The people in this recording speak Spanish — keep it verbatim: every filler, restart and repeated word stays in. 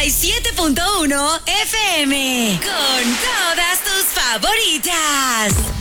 y siete punto uno F M. Con todas tus favoritas.